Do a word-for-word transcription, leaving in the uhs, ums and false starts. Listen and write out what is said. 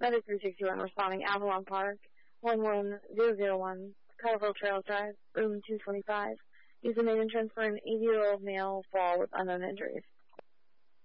Medic three sixty-one responding, Avalon Park, one one zero zero one, Colorville Trails Drive, room two twenty-five. Use the name and transfer an eighty-year-old male fall with unknown injuries.